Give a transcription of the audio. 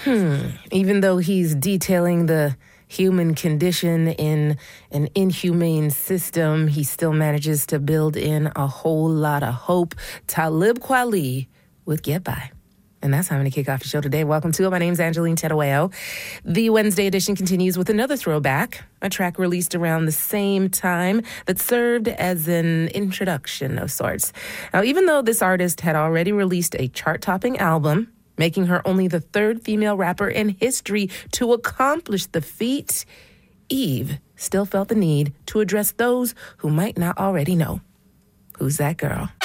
Even though he's detailing the human condition in an inhumane system, he still manages to build in a whole lot of hope. Talib Kweli with Get By. And that's how I'm going to kick off the show today. Welcome to it. My name's Angeline Tedoeo. The Wednesday edition continues with another throwback, a track released around the same time that served as an introduction of sorts. Now, even though this artist had already released a chart-topping album, making her only the third female rapper in history to accomplish the feat, Eve still felt the need to address those who might not already know. Who's that girl?